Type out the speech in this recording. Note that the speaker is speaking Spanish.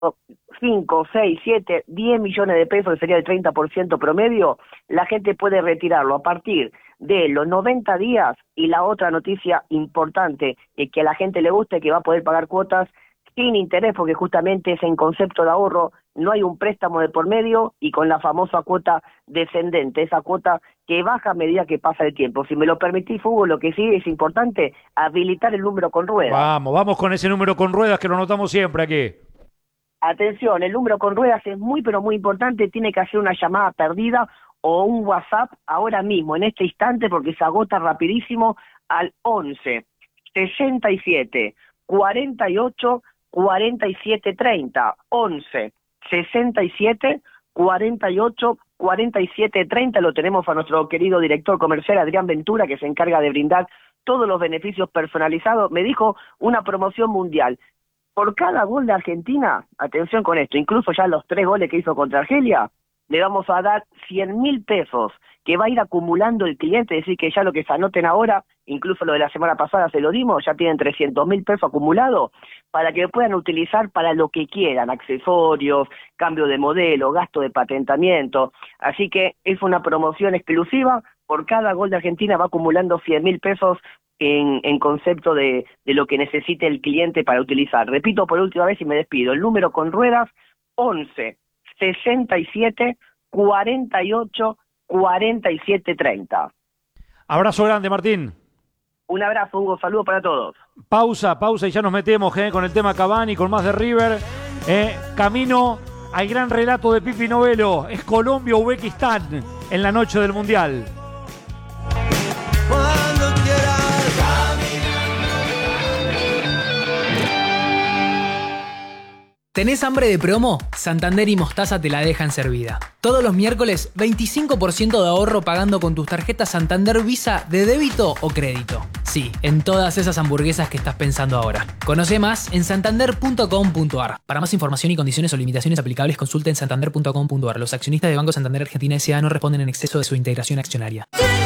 5, 6, 7, 10 millones de pesos, que sería el 30% promedio, la gente puede retirarlo a partir de los 90 días. Y la otra noticia importante es que a la gente le gusta, que va a poder pagar cuotas sin interés, porque justamente es en concepto de ahorro, no hay un préstamo de por medio, y con la famosa cuota descendente, esa cuota que baja a medida que pasa el tiempo. Si me lo permitís, Hugo, lo que sí es importante, habilitar el número con ruedas. Vamos con ese número con ruedas que lo notamos siempre aquí. Atención, el número con ruedas es muy pero muy importante, tiene que hacer una llamada perdida o un WhatsApp ahora mismo, en este instante, porque se agota rapidísimo, al 11 67 48 47 30, 11 67 48 47 30. Lo tenemos a nuestro querido director comercial Adrián Ventura, que se encarga de brindar todos los beneficios personalizados. Me dijo una promoción mundial. Por cada gol de Argentina, atención con esto, incluso ya los 3 goles que hizo contra Argelia, le vamos a dar 100.000 pesos que va a ir acumulando el cliente, es decir, que ya lo que se anoten ahora, incluso lo de la semana pasada se lo dimos, ya tienen 300.000 pesos acumulados, para que puedan utilizar para lo que quieran, accesorios, cambio de modelo, gasto de patentamiento. Así que es una promoción exclusiva, por cada gol de Argentina va acumulando 100.000 pesos en concepto de lo que necesite el cliente para utilizar. Repito por última vez y me despido, el número con ruedas, 11 67 48 47 30. Abrazo grande, Martín. Un abrazo, Hugo, saludos para todos. Pausa y ya nos metemos con el tema Cavani, con más de River. Camino al gran relato de Pipi Novello. Es Colombia-Uzbekistán en la noche del Mundial. ¿Tenés hambre de promo? Santander y Mostaza te la dejan servida. Todos los miércoles, 25% de ahorro pagando con tus tarjetas Santander Visa de débito o crédito. Sí, en todas esas hamburguesas que estás pensando ahora. Conoce más en santander.com.ar. Para más información y condiciones o limitaciones aplicables, consulta en santander.com.ar. Los accionistas de Banco Santander Argentina S.A. no responden en exceso de su integración accionaria.